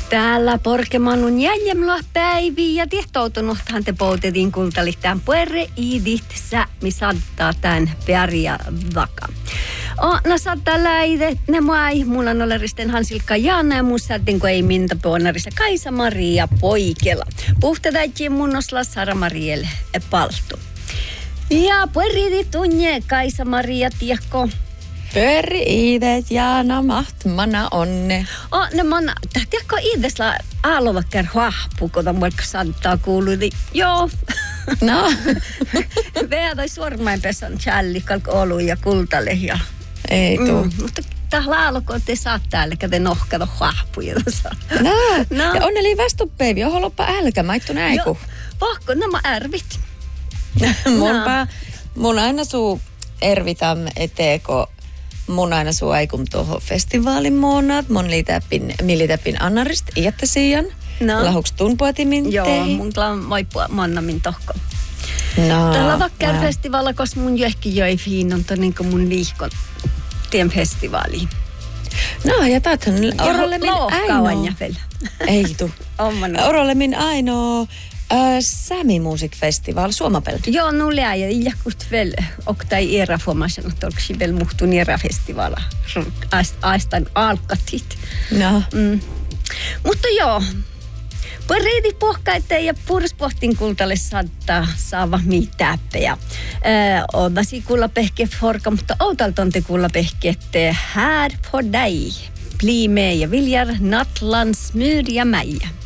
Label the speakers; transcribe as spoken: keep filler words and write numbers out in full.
Speaker 1: Täällä Porkemanun jäljemla päiviä ja tihtoutunuthan te poutetiin kultalihtään puerre iidit sämi saattaa tän pärjä vaka. O, na saattaa läide, ne mai, mulla on oleristen Hansilkka Jaana ja mun saatin kun ei minta puonarissa Kaisa-Maria Poikela. Puhtadaittiin munnosla Sara-Marielle paltu. Ja puerriidi tunne Kaisa-Maria tiekko.
Speaker 2: Pyöri iidet Jaana mahtmana onne.
Speaker 1: O, ne man, tiedätkö iidesla aalovakkar huahpu, kun on vaikka saattaa kuulua, niin joo.
Speaker 2: No.
Speaker 1: Veä suormain pesän tjällikkalk olu ja kultalle ja...
Speaker 2: Ei tuu.
Speaker 1: Mm, mutta tällä aalokon te saattaa, eli te nohkata huahpuja tuossa.
Speaker 2: No.
Speaker 1: No.
Speaker 2: Ja onneli västuppäivi, johon loppa älkä, maittu näiku.
Speaker 1: Vahko, nämä ärvit.
Speaker 2: Munpa, no. mun aina suu ervitam eteeko. Mun aina suu aikun tuohon festivaalin muonat. Mun liitäpin, militäpin annarist iättäsiian.
Speaker 1: No.
Speaker 2: Lahuks tunpuatimin
Speaker 1: Joo,
Speaker 2: tei?
Speaker 1: mun klaan maipua mannamin tohko.
Speaker 2: No.
Speaker 1: Tällä vakkär wow. festivaalla, koska mun johki joi fiinonta niin kuin mun liihkon tien festivaaliin.
Speaker 2: No, ja taathan orolemin ainoa. Ei tuu. Orolemin ainoa äh, Sami Music Festival Suomapel.
Speaker 1: Joo, no lää ja iljakust väl oktai era formasen, että olko väl muhtun era festivaala. Aistan alkatit.
Speaker 2: No.
Speaker 1: Mm. Mutta joo. Reidi pohkaita ja puhdaspohtin kultalle saattaa saava mitäppejä. On vasi kuulla pehke forka, mutta outalta on te kuulla pehke, että här för dig. Bli med, jag vill nattlands myr ja mäjä.